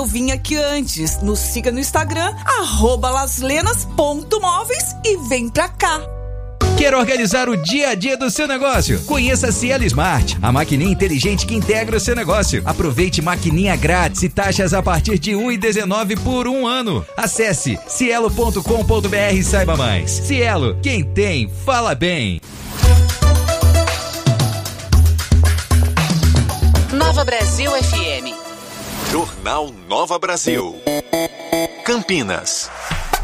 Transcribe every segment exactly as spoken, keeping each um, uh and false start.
Vim aqui antes, nos siga no Instagram, arroba laslenas ponto móveis e vem pra cá. Quer organizar o dia a dia do seu negócio? Conheça a Cielo Smart, a maquininha inteligente que integra o seu negócio. Aproveite maquininha grátis e taxas a partir de um real e dezenove centavos por um ano. Acesse cielo ponto com ponto br e saiba mais. Cielo, quem tem, fala bem. Nova Brasil F M. Jornal Nova Brasil. Campinas.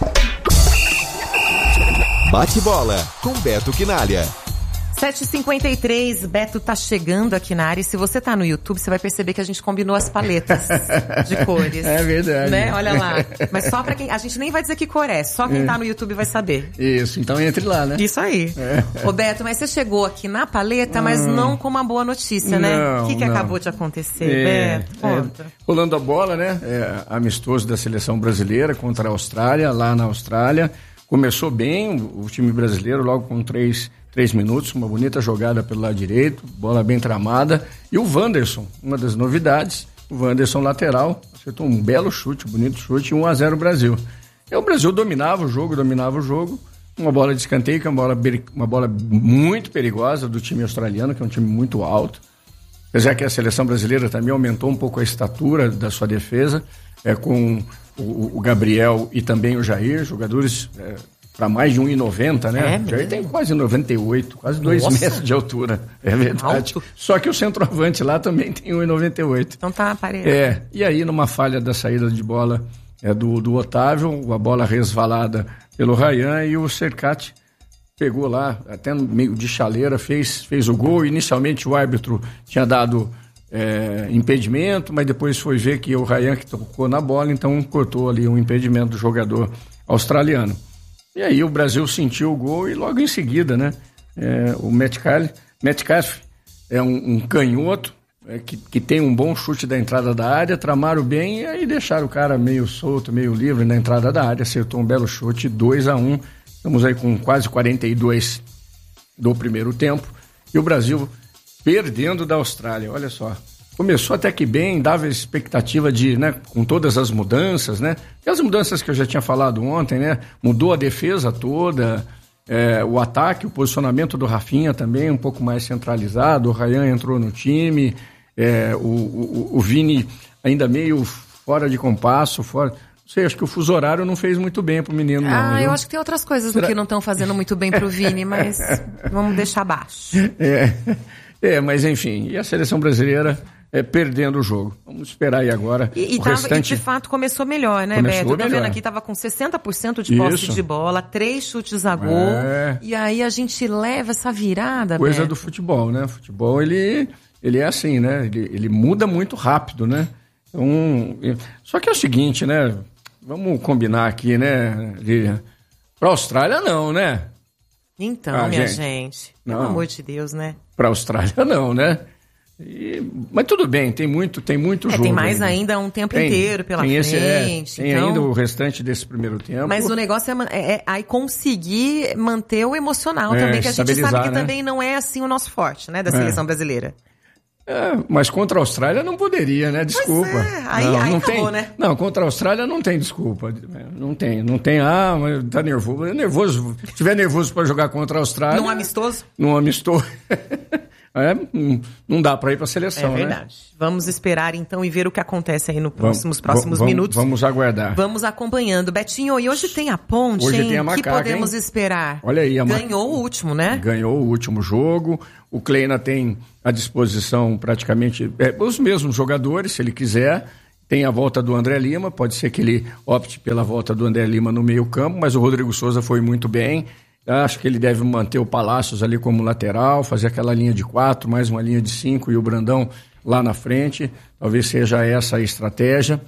Bate-bola com Beto Quinalha. sete e cinquenta e três, Beto tá chegando aqui na área. E se você tá no YouTube, você vai perceber que a gente combinou as paletas de cores. É verdade. Né? Olha lá. Mas só pra quem... A gente nem vai dizer que cor é. Só quem é. tá no YouTube vai saber. Isso, então entre lá, né? Isso aí. É. Ô Beto, mas você chegou aqui na paleta, mas hum. não com uma boa notícia, né? Não, o que, que não. acabou de acontecer, é, Beto? Conta. É, rolando a bola, né? É, amistoso da seleção brasileira contra a Austrália, lá na Austrália. Começou bem o, o time brasileiro, logo com três... Três minutos, uma bonita jogada pelo lado direito, bola bem tramada. E o Wanderson, uma das novidades, o Wanderson lateral, acertou um belo chute, um bonito chute, um a zero Brasil. E o Brasil dominava o jogo, dominava o jogo. Uma bola de escanteio, que é uma bola, uma bola muito perigosa do time australiano, que é um time muito alto. Apesar que a seleção brasileira também aumentou um pouco a estatura da sua defesa, é, com o, o Gabriel e também o Jair, jogadores... É, para mais de um metro e noventa, né? É, Jair tem quase noventa e oito, quase dois metros de altura. É verdade. Alto. Só que o centroavante lá também tem um metro e noventa e oito. Então tá parelho. É, e aí numa falha da saída de bola é, do, do Otávio, a bola resvalada pelo Ryan e o Cercati pegou lá, até no meio de chaleira, fez, fez o gol. Inicialmente o árbitro tinha dado é, impedimento, mas depois foi ver que o Ryan que tocou na bola, então cortou ali um impedimento do jogador australiano. E aí o Brasil sentiu o gol e logo em seguida, né? É, o Metcalf, Metcalf é um, um canhoto é, que, que tem um bom chute da entrada da área, tramaram bem e aí deixaram o cara meio solto, meio livre na entrada da área, acertou um belo chute, dois a um. Estamos aí com quase quarenta e dois do primeiro tempo e o Brasil perdendo da Austrália, olha só. Começou até que bem, dava expectativa de, né, com todas as mudanças, né? E as mudanças que eu já tinha falado ontem, né? Mudou a defesa toda, é, o ataque, o posicionamento do Rafinha também um pouco mais centralizado, o Ryan entrou no time, é, o, o, o Vini ainda meio fora de compasso, fora... Não sei, acho que o fuso horário não fez muito bem pro menino, ah, não. Ah, eu acho que tem outras coisas Será... que não estão fazendo muito bem pro Vini, mas vamos deixar abaixo. É, é, mas enfim, e a seleção brasileira... É, perdendo o jogo. Vamos esperar aí agora. E, e, o tava, restante... e de fato começou melhor, né, começou Beto? Eu tô melhor. vendo aqui, tava com sessenta por cento de posse Isso. de bola, três chutes a gol. É. E aí a gente leva essa virada, Coisa Beto. do futebol, né? O futebol, ele, ele é assim, né? Ele, ele muda muito rápido, né? Então, só que é o seguinte, né? Vamos combinar aqui, né, Lilian? Pra Austrália, não, né? Então, ah, minha gente, gente, pelo não. amor de Deus, né? Pra Austrália, não, né? E, mas tudo bem, tem muito, tem muito é, jogo. Tem mais ainda, ainda um tempo tem, inteiro pela tem frente. Esse, é, tem então... ainda o restante desse primeiro tempo. Mas o negócio é, é, é aí conseguir manter o emocional é, também, que a gente sabe que né? também não é assim o nosso forte, né, da seleção é. brasileira. É, mas contra a Austrália não poderia, né? Desculpa. Pois é. Aí, não, aí não acabou, tem, né? Não, contra a Austrália não tem desculpa. Não tem, não tem. Ah, mas tá nervoso. É nervoso. Se tiver nervoso para jogar contra a Austrália. Num amistoso? Num amistoso. É, não dá para ir para a seleção, né? É verdade. Né? Vamos esperar então e ver o que acontece aí no próximo, nos próximos vamos, minutos. Vamos aguardar. Vamos acompanhando. Betinho, e hoje tem a ponte, hoje hein? Tem a macaca, que podemos hein? esperar? Olha aí, a Ganhou ma... o último, né? Ganhou o último jogo. O Kleina tem à disposição praticamente é, os mesmos jogadores, se ele quiser. Tem a volta do André Lima, pode ser que ele opte pela volta do André Lima no meio campo, mas o Rodrigo Souza foi muito bem. Acho que ele deve manter o Palácios ali como lateral, fazer aquela linha de quatro, mais uma linha de cinco e o Brandão lá na frente. Talvez seja essa a estratégia.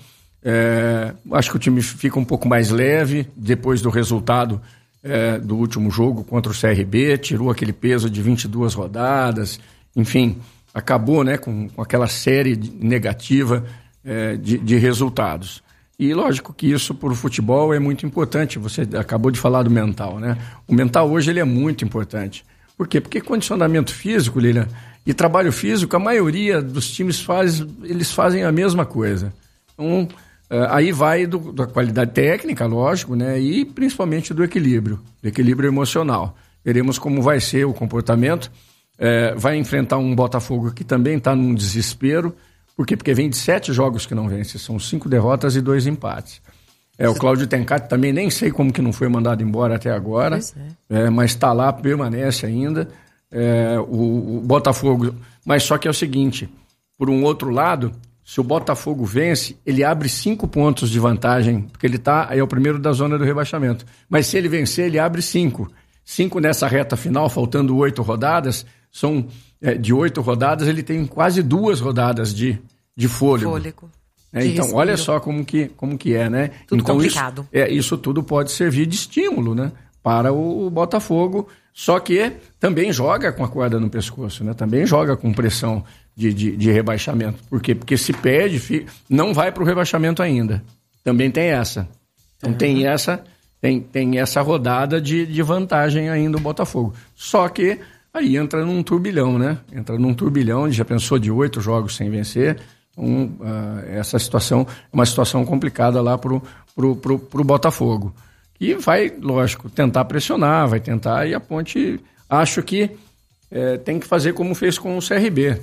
É, acho que o time fica um pouco mais leve depois do resultado é, do último jogo contra o C R B. Tirou aquele peso de vinte e duas rodadas. Enfim, acabou, né, com, com aquela série negativa é, de, de resultados. E lógico que isso para o futebol é muito importante. Você acabou de falar do mental, né? O mental hoje ele é muito importante. Por quê? Porque condicionamento físico, Lilian, e trabalho físico, a maioria dos times faz, eles fazem a mesma coisa. Então, Uh, aí vai do, da qualidade técnica, lógico, né? E principalmente do equilíbrio, do equilíbrio emocional. Veremos como vai ser o comportamento. Uh, vai enfrentar um Botafogo que também está num desespero. Por quê? Porque vem de sete jogos que não vence. São cinco derrotas e dois empates. É, o Cláudio Tencati também nem sei como que não foi mandado embora até agora. Pois é. É, mas está lá, permanece ainda. É, o, o Botafogo... Mas só que é o seguinte, por um outro lado... Se o Botafogo vence, ele abre cinco pontos de vantagem, porque ele tá, é o primeiro da zona do rebaixamento. Mas se ele vencer, ele abre cinco. Cinco nessa reta final, faltando oito rodadas, são é, de oito rodadas, ele tem quase duas rodadas de, de fôlego. Fôlego. É, de então, respiro. Olha só como que, como que é, né? Tudo então, complicado. Isso, é, isso tudo pode servir de estímulo, né? Para o, o Botafogo, só que também joga com a corda no pescoço, né? Também joga com pressão de, de, de rebaixamento. Por quê? Porque se perde, fica, não vai para o rebaixamento ainda. Também tem essa. Então uhum. tem essa tem, tem essa rodada de, de vantagem ainda o Botafogo. Só que aí entra num turbilhão, né? Entra num turbilhão, já pensou de oito jogos sem vencer. Um, uh, essa situação é uma situação complicada lá pro, pro, pro, pro Botafogo. E vai, lógico, tentar pressionar, vai tentar, e a Ponte, acho que é, tem que fazer como fez com o C R B.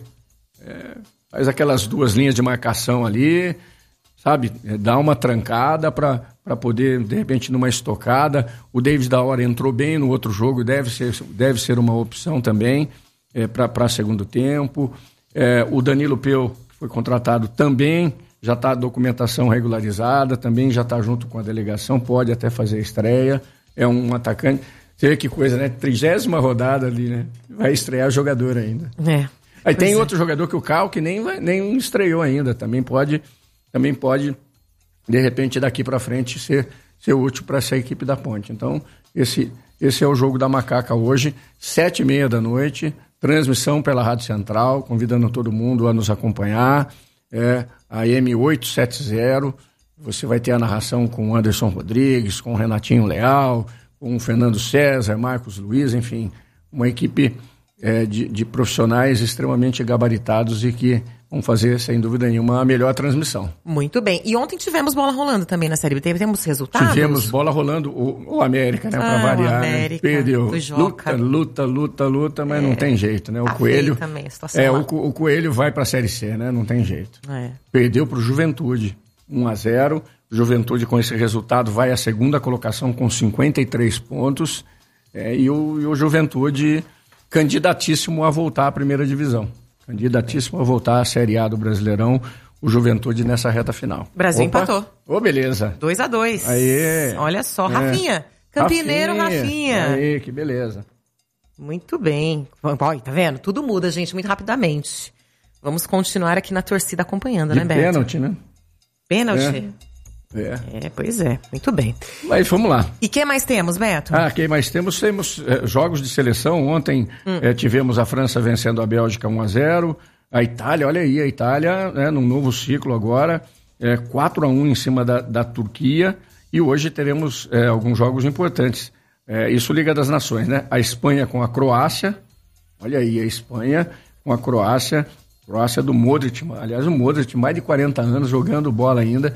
É, faz aquelas duas linhas de marcação ali, sabe? É, dá uma trancada para poder, de repente, numa estocada. O David da Hora entrou bem no outro jogo, deve ser, deve ser uma opção também é, para segundo tempo. É, o Danilo Peu, que foi contratado também, já está a documentação regularizada, também já está junto com a delegação, pode até fazer a estreia, é um atacante. Você vê que coisa, né? Trigésima rodada ali, né? Vai estrear jogador ainda. É. Aí tem é. outro jogador que o Cal, que nem, vai, nem estreou ainda, também pode, também pode, de repente, daqui para frente, ser, ser útil para essa equipe da Ponte. Então, esse, esse é o jogo da Macaca hoje, sete e meia da noite, transmissão pela Rádio Central, convidando todo mundo a nos acompanhar. É a M oitocentos e setenta, você vai ter a narração com o Anderson Rodrigues, com o Renatinho Leal, com o Fernando César, Marcos Luiz, enfim, uma equipe é, de, de profissionais extremamente gabaritados e que vão fazer, sem dúvida nenhuma, a melhor transmissão. Muito bem. E ontem tivemos bola rolando também na Série B. Temos resultados? Tivemos bola rolando, o, o América, né, para ah, variar. O América, né? Perdeu. Luta, luta, luta, luta, mas é, não tem jeito, né? O Coelho. Também, a situação é, o, o Coelho vai para a Série C, né? Não tem jeito. É. Perdeu para o Juventude, um a zero. Juventude, com esse resultado, vai à segunda colocação com cinquenta e três pontos. É, e, o, e o Juventude, candidatíssimo a voltar à primeira divisão. Candidatíssimo a voltar à Série A do Brasileirão, o Juventude nessa reta final. Brasil Opa. empatou. Ô, beleza. dois a dois. Aê. Olha só, é. Rafinha. Campineiro, Rafinha. Rafinha. Aê, que beleza. Muito bem. Olha, tá vendo? Tudo muda, gente, muito rapidamente. Vamos continuar aqui na torcida acompanhando, De né, Beto? Pênalti, né? Pênalti? É. É. é, pois é. Muito bem. Mas vamos lá. E quem mais temos, Beto? Ah, quem mais temos? Temos é, jogos de seleção. Ontem hum. é, tivemos a França vencendo a Bélgica um a zero. A Itália, olha aí, a Itália, né, num novo ciclo agora, é, quatro a um em cima da, da Turquia. E hoje teremos é, alguns jogos importantes. É, isso Liga das Nações, né? A Espanha com a Croácia. Olha aí, a Espanha com a Croácia. Croácia do Modric. Aliás, o Modric, mais de quarenta anos, jogando bola ainda.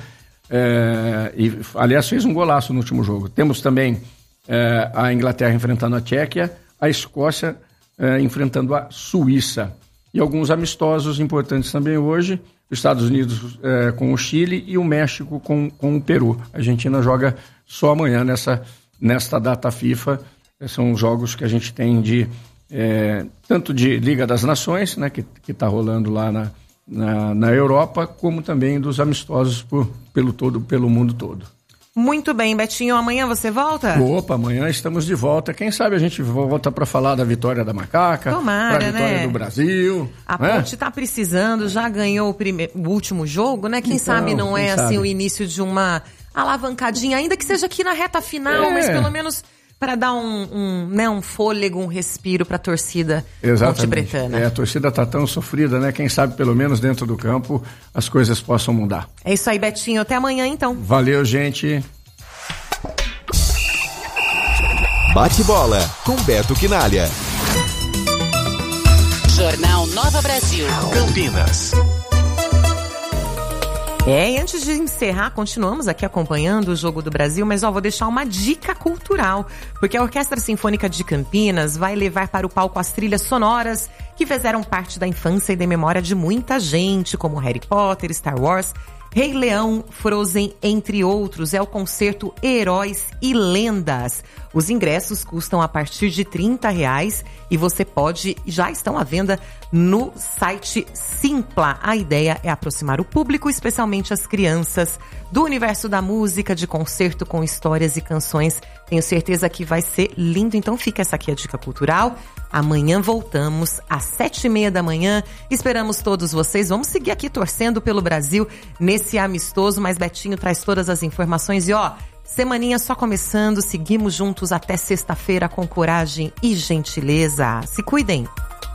É, e, aliás, fez um golaço no último jogo. Temos também é, a Inglaterra enfrentando a Tchequia, a Escócia é, enfrentando a Suíça. E alguns amistosos importantes também hoje, os Estados Unidos é, com o Chile e o México com, com o Peru. A Argentina joga só amanhã nessa, nesta data FIFA. São jogos que a gente tem de é, tanto de Liga das Nações, né, que está rolando lá na Na, na Europa, como também dos amistosos por, pelo, todo, pelo mundo todo. Muito bem, Betinho. Amanhã você volta? Opa, amanhã estamos de volta. Quem sabe a gente volta para falar da vitória da Macaca, Tomara, da vitória né? do Brasil. A né? Ponte está precisando, já ganhou o, primeiro, o último jogo, né? Quem então, sabe não é sabe? assim o início de uma alavancadinha, ainda que seja aqui na reta final, é. mas pelo menos para dar um, um, né, um fôlego, um respiro para a torcida ponte-bretana. É, a torcida está tão sofrida, né? Quem sabe pelo menos dentro do campo as coisas possam mudar. É isso aí, Betinho. Até amanhã, então. Valeu, gente. Bate bola com Beto Quinalha. Jornal Nova Brasil. Campinas. É, e antes de encerrar, continuamos aqui acompanhando o Jogo do Brasil, mas ó, vou deixar uma dica cultural, porque a Orquestra Sinfônica de Campinas vai levar para o palco as trilhas sonoras que fizeram parte da infância e da memória de muita gente, como Harry Potter, Star Wars, Rei Leão, Frozen, entre outros. É o concerto Heróis e Lendas. Os ingressos custam a partir de trinta reais e você pode, já estão à venda no site Simpla. A ideia é aproximar o público, especialmente as crianças, do universo da música, de concerto com histórias e canções. Tenho certeza que vai ser lindo, então fica essa aqui a dica cultural. Amanhã voltamos às sete e meia da manhã. Esperamos todos vocês. Vamos seguir aqui torcendo pelo Brasil nesse amistoso, mas Betinho traz todas as informações. E ó, semaninha só começando. Seguimos juntos até sexta-feira com coragem e gentileza. Se cuidem!